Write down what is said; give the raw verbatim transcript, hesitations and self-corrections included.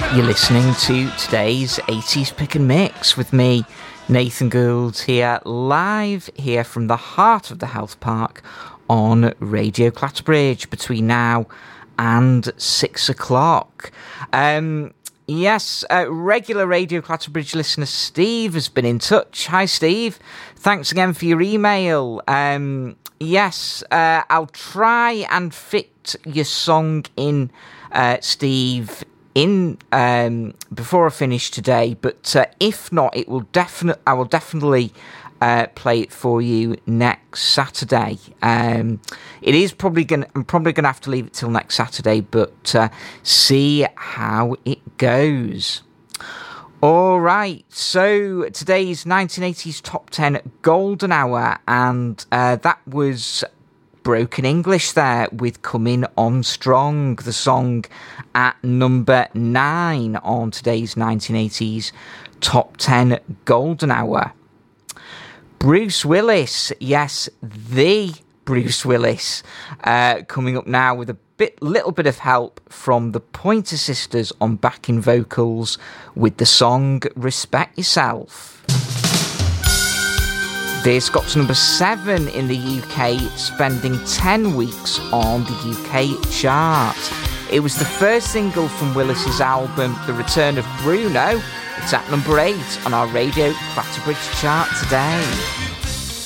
You're listening to today's eighties Pick and Mix with me, Nathan Gould, here live here from the heart of the Health Park on Radio Clatterbridge between now and six o'clock. Um, yes, uh, regular Radio Clatterbridge listener Steve has been in touch. Hi, Steve. Thanks again for your email. Um, yes, uh, I'll try and fit your song in, uh, Steve, in um, before I finish today, but uh, if not, it will definitely I will definitely uh, play it for you next Saturday. Um, it is probably going I'm probably going to have to leave it till next Saturday, but uh, see how it goes. All right, so today's nineteen eighties Top ten Golden Hour, and uh, that was Broken English there with Coming On Strong, the song at number nine on today's nineteen eighties Top ten Golden Hour. Bruce Willis, yes, the Bruce Willis, uh, coming up now with a bit, little bit of help from the Pointer Sisters on backing vocals with the song Respect Yourself. This got to number seven in the U K, spending ten weeks on the U K chart. It was the first single from Willis's album, The Return of Bruno. It's at number eight on our Radio Clatterbridge chart today.